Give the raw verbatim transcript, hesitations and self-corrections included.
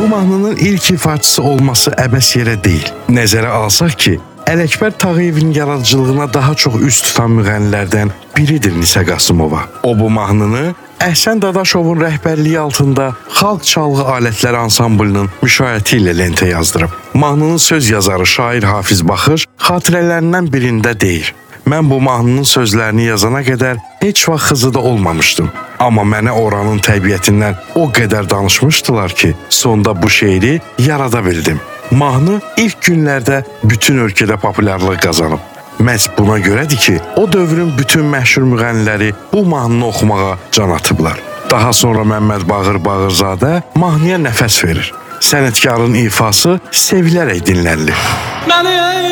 mahnının ilk ifaçısı olması əbəs yerə deyil. Nəzərə alsaq ki, Ələkbər Tağıyevin yaradıcılığına daha çox üst tutan müğənnilərdən biridir Nisə Qasımova. O bu mahnını Əhsən Dadaşovun rəhbərliyi altında Xalq Çalğı Alətləri Ansamblının müşayiəti ilə lentə yazdırıb. Mahnının söz yazarı şair Hafiz Baxır xatirələrindən birində deyir: "Mən bu mahnının sözlərini yazana qədər heç vaxt Xızıda olmamışdım. Amma mənə oranın təbiətindən o qədər danışmışdılar ki, sonda bu şeiri yarada bildim." Mahnı ilk günlərdə bütün ölkədə populyarlıq qazanıb. Məhz buna görədir ki, o dövrün bütün məşhur müğənniləri bu mahnını oxumağa can atıblar. Daha sonra Məmməd Bağır Bağırzadə mahnıya nəfəs verir. Sənətkarın ifası sevilərək dinlənilir.